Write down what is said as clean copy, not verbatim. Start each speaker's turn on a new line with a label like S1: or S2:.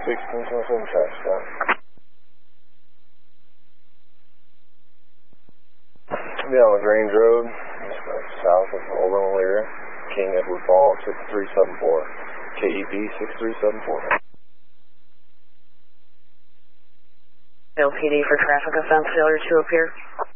S1: 1627 traffic stop. Be on LaGrange Road, south of Old Elyria, King Edward Falls, 6374. KEP 6374.
S2: LPD for traffic offense failure to appear.